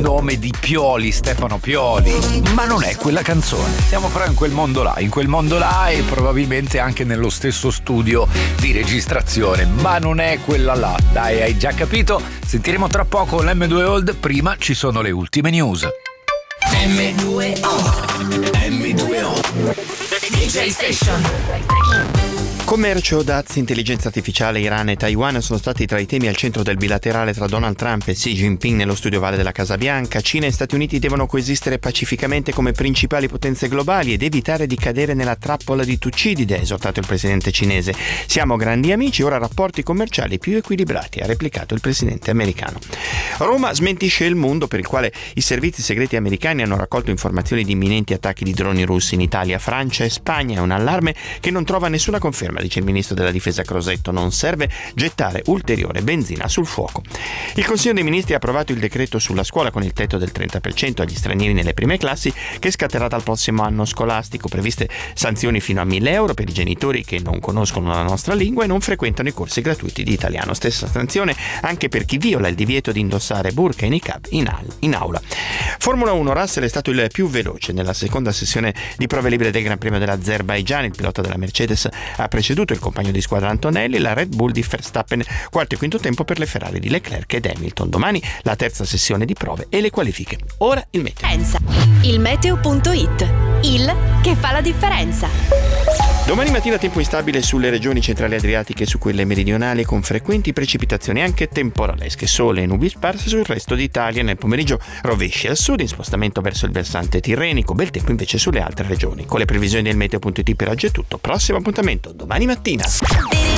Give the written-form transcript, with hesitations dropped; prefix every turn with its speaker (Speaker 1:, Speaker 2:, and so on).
Speaker 1: nome di Pioli, Stefano Pioli, ma non è quella canzone. Siamo però in quel mondo là e probabilmente anche nello stesso studio di registrazione, ma non è quella là. Dai, hai già capito? Sentiremo tra poco l'M2 Old, prima ci sono le ultime news.
Speaker 2: M2O DJ Station.
Speaker 3: Commercio, dazi, intelligenza artificiale, Iran e Taiwan sono stati tra i temi al centro del bilaterale tra Donald Trump e Xi Jinping nello studio Oval della Casa Bianca. Cina e Stati Uniti devono coesistere pacificamente come principali potenze globali ed evitare di cadere nella trappola di Tucidide, ha esortato il presidente cinese. Siamo grandi amici, ora rapporti commerciali più equilibrati, ha replicato il presidente americano. Roma smentisce Il Mondo, per il quale i servizi segreti americani hanno raccolto informazioni di imminenti attacchi di droni russi in Italia, Francia e Spagna. È un allarme che non trova nessuna conferma, dice il ministro della difesa Crosetto. Non serve gettare ulteriore benzina sul fuoco. Il Consiglio dei Ministri ha approvato il decreto sulla scuola con il tetto del 30% agli stranieri nelle prime classi, che scatterà dal prossimo anno scolastico. Previste sanzioni fino a 1.000 euro per i genitori che non conoscono la nostra lingua e non frequentano i corsi gratuiti di italiano. Stessa sanzione anche per chi viola il divieto di indossare burqa e niqab in aula. Formula 1, Russell è stato il più veloce nella seconda sessione di prove libere del Gran Premio dell'Azerbaigian. Il pilota della Mercedes ha preceduto il compagno di squadra Antonelli, la Red Bull di Verstappen, quarto e quinto tempo per le Ferrari di Leclerc ed Hamilton. Domani la terza sessione di prove e le qualifiche. Ora il meteo.
Speaker 4: Il meteo.it, il che fa la differenza.
Speaker 3: Domani mattina tempo instabile sulle regioni centrali adriatiche e su quelle meridionali, con frequenti precipitazioni anche temporalesche, sole e nubi sparse sul resto d'Italia. Nel pomeriggio rovesci al sud in spostamento verso il versante tirrenico, bel tempo invece sulle altre regioni. Con le previsioni del meteo.it per oggi è tutto. Prossimo appuntamento domani mattina.